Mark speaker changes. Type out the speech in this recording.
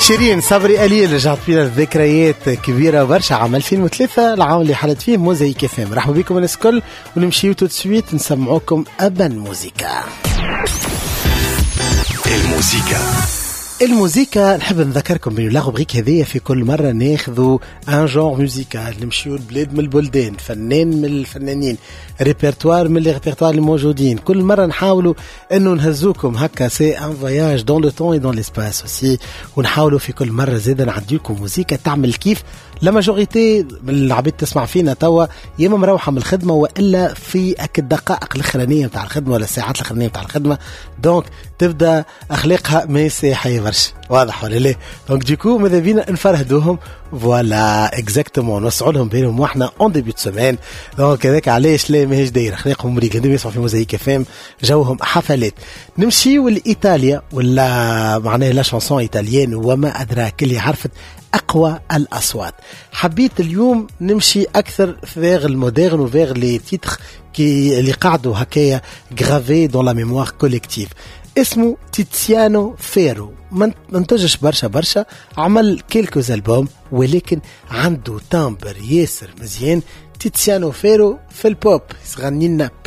Speaker 1: شيرين صبري قليل رجعت فينا الذكريات كبيرة برشا. عام 2003 العام اللي حلت فيه موزايك اف ام. مرحبا بكم الناس الكل ونمشيو تو سويت نسمعوكم أبن موزيكا. الموسيقى نحب نذكركم بأنه لا روبريك هذه في كل مرة ناخذوا ان جونغ موسيقال، نمشيو البلاد من البلدان، فنان من الفنانين، ريبرتوار من لي ريبرتوار الموجودين. كل مرة نحاولوا انه نهزوكم هكا سي ان فواياج دون لو طون اي دون ليسباس اوسي، ونحاولوا في كل مرة زيادة نعديكم موسيقى تعمل كيف لا ماجوريتي من العبيد تسمع فينا توا يا اما مروحة من الخدمة والا في الدقائق الاخرانية نتاع الخدمة ولا الساعات الاخرانية نتاع الخدمة، دونك تبدا اخلاقها ما يسيحي برشا. واضح ولا لا؟ دونك ديكو ماذا بينا نفرهدوهم فوالا اكزاكتومون نوسعوا لهم بينهم واحنا اون ديبيو سيمين. دونك هذاك علاش لا ماهيش دايره خليقهم مريقين يسمعوا في موزايك فام جوهم حفلات. نمشيو لايطاليا ولا معناها لا شانسون ايطاليان وما ادراك اللي عرفت اقوى الاصوات. حبيت اليوم نمشي اكثر في المودرن وفيغ لي تيتر كي اللي قعدوا هكايا غرافي دون لا ميموار كوليكتيف. اسمه تيتسيانو فيرو، منتجش برشا، عمل كيلكوز ألبوم ولكن عنده تامبر ياسر مزيان. تيتسيانو فيرو في البوب يغني لنا